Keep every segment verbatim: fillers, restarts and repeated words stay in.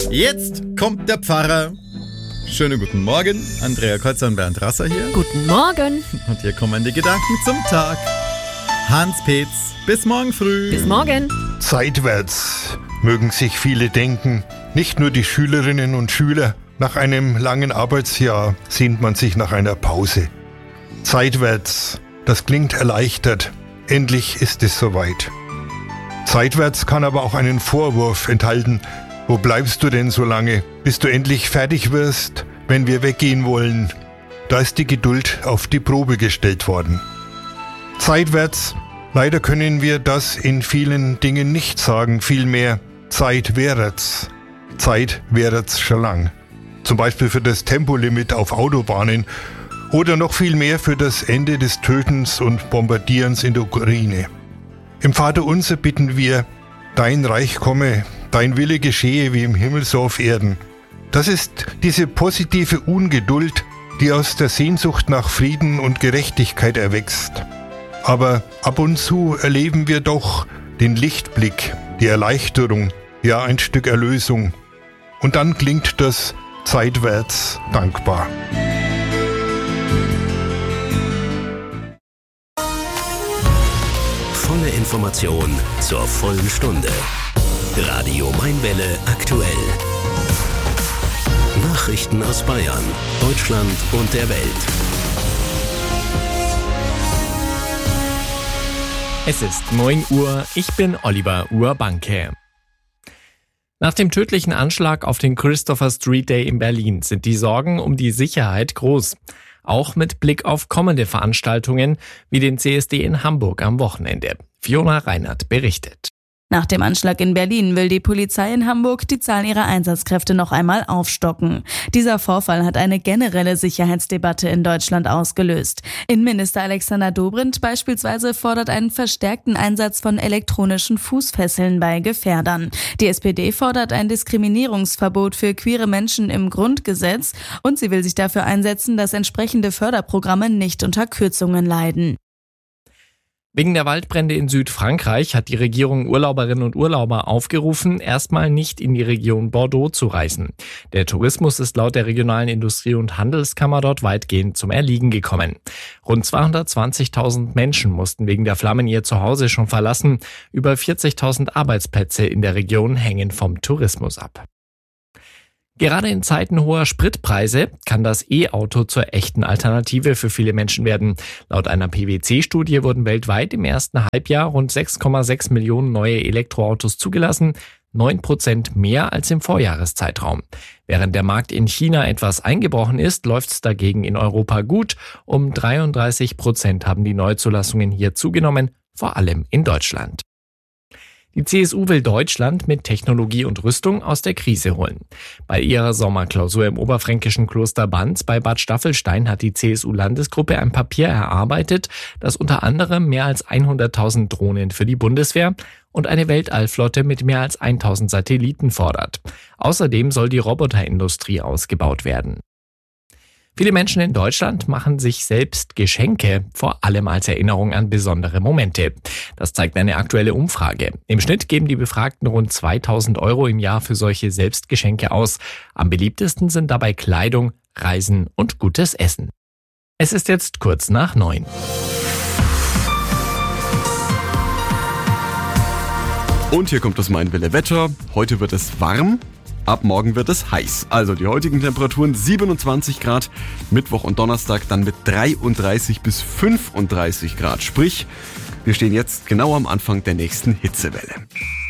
Jetzt kommt der Pfarrer. Schönen guten Morgen, Andrea Kotzer und Bernd Rasser hier. Guten Morgen. Und hier kommen die Gedanken zum Tag. Hans Petz, bis morgen früh. Bis morgen. Zeitwärts mögen sich viele denken, nicht nur die Schülerinnen und Schüler. Nach einem langen Arbeitsjahr sehnt man sich nach einer Pause. Zeitwärts, das klingt erleichtert. Endlich ist es soweit. Zeitwärts kann aber auch einen Vorwurf enthalten. Wo bleibst du denn so lange, bis du endlich fertig wirst, wenn wir weggehen wollen? Da ist die Geduld auf die Probe gestellt worden. Zeitwärts, leider können wir das in vielen Dingen nicht sagen, vielmehr Zeit wär's. Zeit wär's schon lang. Zum Beispiel für das Tempolimit auf Autobahnen oder noch viel mehr für das Ende des Tötens und Bombardierens in der Ukraine. Im Vaterunser bitten wir, dein Reich komme, dein Wille geschehe wie im Himmel so auf Erden. Das ist diese positive Ungeduld, die aus der Sehnsucht nach Frieden und Gerechtigkeit erwächst. Aber ab und zu erleben wir doch den Lichtblick, die Erleichterung, ja ein Stück Erlösung. Und dann klingt das zeitwärts dankbar. Volle Information zur vollen Stunde. Radio Mainwelle aktuell. Nachrichten aus Bayern, Deutschland und der Welt. Es ist neun Uhr, ich bin Oliver Urbanke. Nach dem tödlichen Anschlag auf den Christopher Street Day in Berlin sind die Sorgen um die Sicherheit groß. Auch mit Blick auf kommende Veranstaltungen wie den C S D in Hamburg am Wochenende. Fiona Reinert berichtet. Nach dem Anschlag in Berlin will die Polizei in Hamburg die Zahl ihrer Einsatzkräfte noch einmal aufstocken. Dieser Vorfall hat eine generelle Sicherheitsdebatte in Deutschland ausgelöst. Innenminister Alexander Dobrindt beispielsweise fordert einen verstärkten Einsatz von elektronischen Fußfesseln bei Gefährdern. Die S P D fordert ein Diskriminierungsverbot für queere Menschen im Grundgesetz und sie will sich dafür einsetzen, dass entsprechende Förderprogramme nicht unter Kürzungen leiden. Wegen der Waldbrände in Südfrankreich hat die Regierung Urlauberinnen und Urlauber aufgerufen, erstmal nicht in die Region Bordeaux zu reisen. Der Tourismus ist laut der regionalen Industrie- und Handelskammer dort weitgehend zum Erliegen gekommen. Rund zweihundertzwanzigtausend Menschen mussten wegen der Flammen ihr Zuhause schon verlassen. Über vierzigtausend Arbeitsplätze in der Region hängen vom Tourismus ab. Gerade in Zeiten hoher Spritpreise kann das E-Auto zur echten Alternative für viele Menschen werden. Laut einer P W C-Studie wurden weltweit im ersten Halbjahr rund sechs Komma sechs Millionen neue Elektroautos zugelassen, neun Prozent mehr als im Vorjahreszeitraum. Während der Markt in China etwas eingebrochen ist, läuft es dagegen in Europa gut. Um dreiunddreißig Prozent haben die Neuzulassungen hier zugenommen, vor allem in Deutschland. Die C S U will Deutschland mit Technologie und Rüstung aus der Krise holen. Bei ihrer Sommerklausur im oberfränkischen Kloster Banz bei Bad Staffelstein hat die C S U-Landesgruppe ein Papier erarbeitet, das unter anderem mehr als hunderttausend Drohnen für die Bundeswehr und eine Weltallflotte mit mehr als tausend Satelliten fordert. Außerdem soll die Roboterindustrie ausgebaut werden. Viele Menschen in Deutschland machen sich selbst Geschenke, vor allem als Erinnerung an besondere Momente. Das zeigt eine aktuelle Umfrage. Im Schnitt geben die Befragten rund zweitausend Euro im Jahr für solche Selbstgeschenke aus. Am beliebtesten sind dabei Kleidung, Reisen und gutes Essen. Es ist jetzt kurz nach neun. Und hier kommt das Mainwelle Wetter. Heute wird es warm. Ab morgen wird es heiß. Also die heutigen Temperaturen siebenundzwanzig Grad, Mittwoch und Donnerstag dann mit dreiunddreißig bis fünfunddreißig Grad. Sprich, wir stehen jetzt genau am Anfang der nächsten Hitzewelle.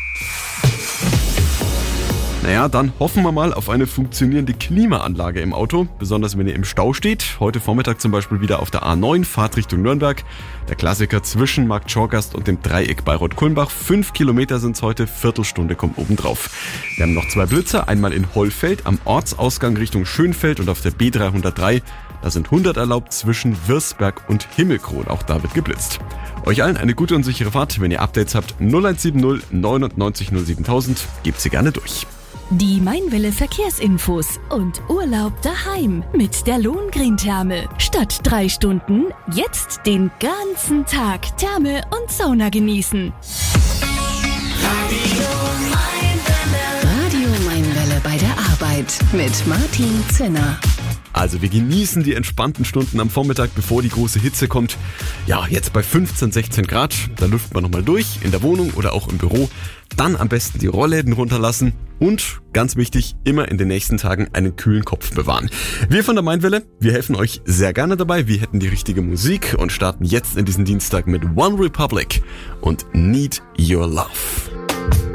Naja, dann hoffen wir mal auf eine funktionierende Klimaanlage im Auto, besonders wenn ihr im Stau steht. Heute Vormittag zum Beispiel wieder auf der A neun, Fahrt Richtung Nürnberg. Der Klassiker zwischen Markt Schorgast und dem Dreieck Bayreuth-Kulmbach. Fünf Kilometer sind es heute, Viertelstunde kommt obendrauf. Wir haben noch zwei Blitzer, einmal in Hollfeld am Ortsausgang Richtung Schönfeld und auf der B dreihundertdrei. Da sind hundert erlaubt zwischen Wirsberg und Himmelkron. Auch da wird geblitzt. Euch allen eine gute und sichere Fahrt. Wenn ihr Updates habt, null eins sieben null neunundneunzig null siebentausend, gebt sie gerne durch. Die Mainwelle Verkehrsinfos und Urlaub daheim mit der Lohngrin-Therme. Statt drei Stunden jetzt den ganzen Tag Therme und Sauna genießen. Radio Mainwelle bei der Zeit mit Martin Zinner. Also wir genießen die entspannten Stunden am Vormittag, bevor die große Hitze kommt. Ja, jetzt bei fünfzehn, sechzehn Grad, da lüften wir nochmal durch, in der Wohnung oder auch im Büro. Dann am besten die Rollläden runterlassen und, ganz wichtig, immer in den nächsten Tagen einen kühlen Kopf bewahren. Wir von der Mainwelle, wir helfen euch sehr gerne dabei. Wir hätten die richtige Musik und starten jetzt in diesen Dienstag mit One Republic und Need Your Love.